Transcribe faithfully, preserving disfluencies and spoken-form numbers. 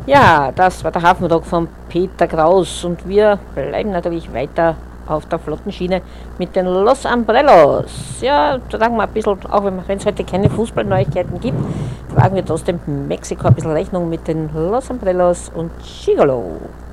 Ja, das war der Hafentalk von Peter Kraus und wir bleiben natürlich weiter auf der Flottenschiene mit den Los Umbrellos. Ja, da sagen wir ein bisschen, auch wenn es heute keine Fußballneuigkeiten gibt, tragen wir trotzdem Mexiko ein bisschen Rechnung mit den Los Umbrellos und Gigolo.